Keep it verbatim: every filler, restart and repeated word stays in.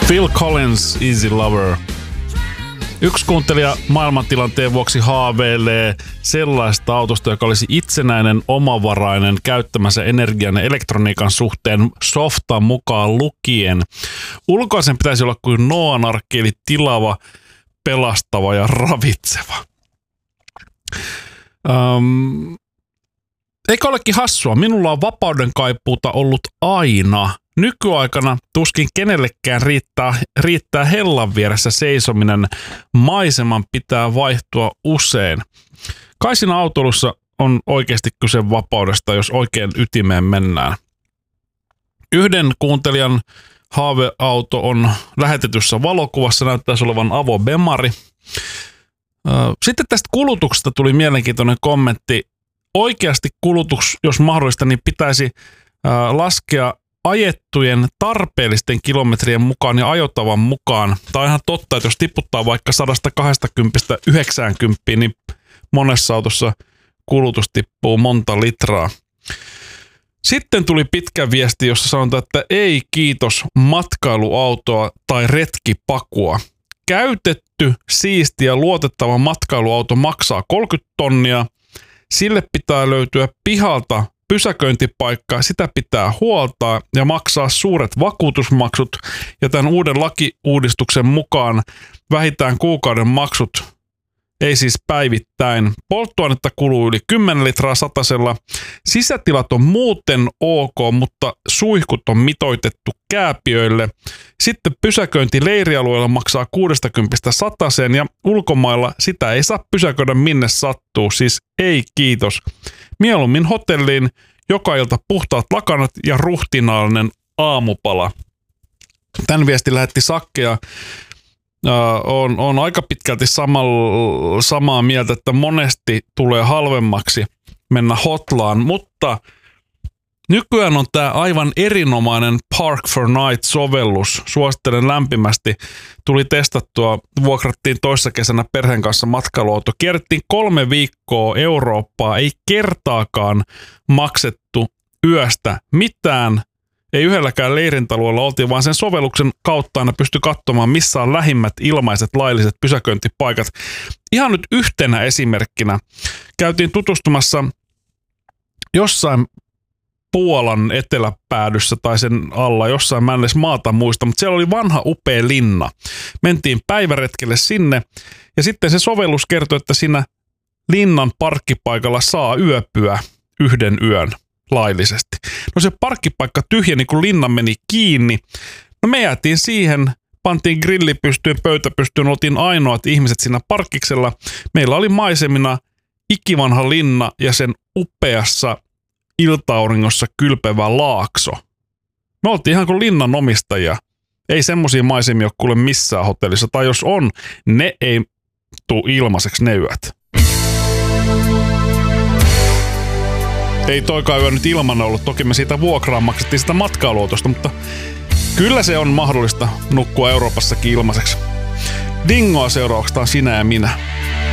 Phil Collins, Easy Lover. Yksi kuuntelija maailmantilanteen vuoksi haaveilee sellaista autosta, joka olisi itsenäinen, omavarainen, käyttämänsä energian ja elektroniikan suhteen softan mukaan lukien. Ulkoisen pitäisi olla kuin Noan arkki, eli tilava, pelastava ja ravitseva. Um, eikö olekin hassua? Minulla on vapauden kaipuuta ollut aina. Nykyaikana tuskin kenellekään riittää, riittää hellan vieressä seisominen. Maiseman pitää vaihtua usein. Kai siinä autoilussa on oikeasti kyse vapaudesta, jos oikein ytimeen mennään. Yhden kuuntelijan haaveauto on lähetetyssä valokuvassa, näyttäisi olevan Avo Bemari. Sitten tästä kulutuksesta tuli mielenkiintoinen kommentti. Oikeasti kulutus, jos mahdollista, niin pitäisi laskea ajettujen tarpeellisten kilometrien mukaan ja ajotavan mukaan. Tämä on ihan totta, että jos tiputtaa vaikka sata kaksikymmentä yhdeksänkymmentä, niin monessa autossa kulutus tippuu monta litraa. Sitten tuli pitkä viesti, jossa sanotaan, että ei kiitos matkailuautoa tai retkipakua. Käytetty, siisti ja luotettava matkailuauto maksaa kolmekymmentä tonnia. Sille pitää löytyä pihalta pysäköintipaikka, sitä pitää huoltaa ja maksaa suuret vakuutusmaksut. Ja tämän uuden lakiuudistuksen mukaan vähintään kuukauden maksut, ei siis päivittäin. Polttoainetta kuluu yli kymmenen litraa satasella. Sisätilat on muuten ok, mutta suihkut on mitoitettu kääpiöille. Sitten pysäköinti leirialueella maksaa kuusikymmentä sataseen ja ulkomailla sitä ei saa pysäköidä minne sattuu. Siis ei kiitos. Mieluummin hotelliin, joka ilta puhtaat lakanat ja ruhtinaallinen aamupala. Tän viesti lähetti Sakke ja äh, on, on aika pitkälti samalla, samaa mieltä, että monesti tulee halvemmaksi mennä hotlaan, mutta nykyään on tämä aivan erinomainen Park for Night-sovellus. Suosittelen lämpimästi. Tuli testattua, vuokrattiin toissa kesänä perheen kanssa matkailuauto. Kierrettiin kolme viikkoa Eurooppaa, ei kertaakaan maksettu yöstä mitään. Ei yhdelläkään leirintälueella oltiin, vaan sen sovelluksen kautta aina pystyi katsomaan, missä on lähimmät ilmaiset lailliset pysäköintipaikat. Ihan nyt yhtenä esimerkkinä. Käytiin tutustumassa jossain Puolan eteläpäädyssä tai sen alla, jossain mä en edes maata muista, mutta siellä oli vanha upea linna. Mentiin päiväretkelle sinne ja sitten se sovellus kertoi, että siinä linnan parkkipaikalla saa yöpyä yhden yön laillisesti. No se parkkipaikka tyhjeni, kun linna meni kiinni. No me jäätiin siihen, pantiin grilli pystyyn, pöytä pystyyn, oltiin ainoat ihmiset siinä parkkiksella. Meillä oli maisemina ikivanha linna ja sen upeassa ilta-auringossa kylpevä laakso. Me oltiin ihan kuin linnan omistajia. Ei semmosia maisemia ole kuule missään hotellissa. Tai jos on, ne ei tuu ilmaiseksi ne yöt. Ei toikaan yö nyt ilman ollut. Toki me siitä vuokraan maksettiin sitä matkailuautosta, mutta kyllä se on mahdollista nukkua Euroopassakin ilmaiseksi. Dingoa seuraavaksi sinä ja minä.